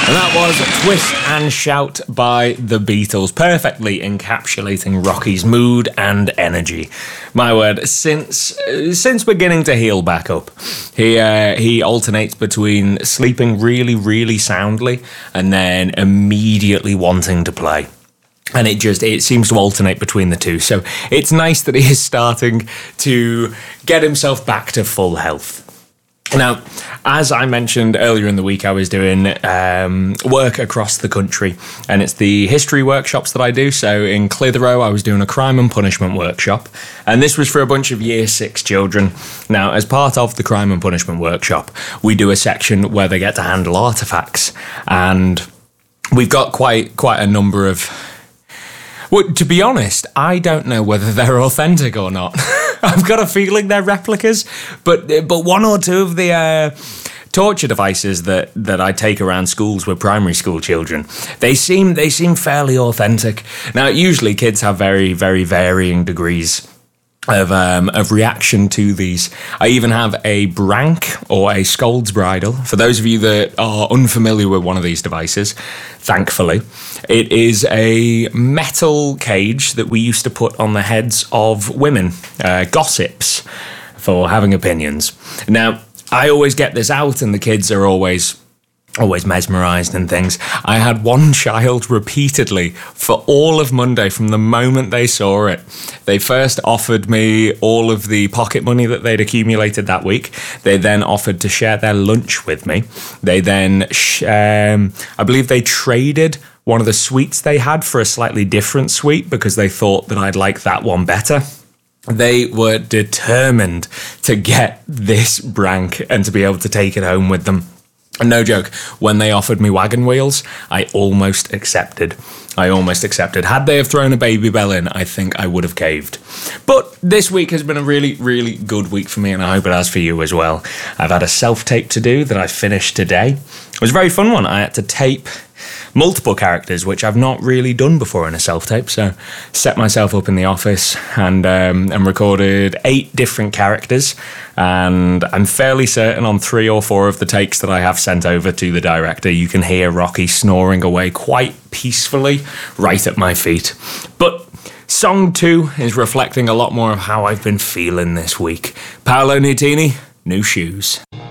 And that was Twist and Shout by the Beatles, perfectly encapsulating Rocky's mood and energy. My word, since beginning to heal back up, he alternates between sleeping really, really soundly and then immediately wanting to play. And it seems to alternate between the two. So it's nice that he is starting to get himself back to full health. Now, as I mentioned earlier in the week, I was doing work across the country, and it's the history workshops that I do. So in Clitheroe, I was doing a crime and punishment workshop, and this was for a bunch of Year 6 children. Now, as part of the crime and punishment workshop, we do a section where they get to handle artefacts, and we've got quite a number of... Well, to be honest, I don't know whether they're authentic or not. I've got a feeling they're replicas, but one or two of the torture devices that I take around schools with primary school children, they seem fairly authentic. Now, usually kids have very, very varying degrees of reaction to these. I even have a Brank or a Scold's Bridle. For those of you that are unfamiliar with one of these devices, thankfully, it is a metal cage that we used to put on the heads of women, gossips, for having opinions. Now, I always get this out and the kids are always mesmerised and things. I had one child repeatedly for all of Monday from the moment they saw it. They first offered me all of the pocket money that they'd accumulated that week. They then offered to share their lunch with me. They then, I believe they traded one of the sweets they had for a slightly different sweet because they thought that I'd like that one better. They were determined to get this Brank and to be able to take it home with them. And no joke, when they offered me wagon wheels, I almost accepted. Had they have thrown a Baby Bell in, I think I would have caved. But this week has been a really, really good week for me, and I hope it has for you as well. I've had a self-tape to do that I finished today. It was a very fun one. I had to tape multiple characters, which I've not really done before in a self-tape, so set myself up in the office and recorded 8 different characters, and I'm fairly certain on 3 or 4 of the takes that I have sent over to the director, you can hear Rocky snoring away quite peacefully right at my feet. But Song 2 is reflecting a lot more of how I've been feeling this week. Paolo Nutini, New Shoes.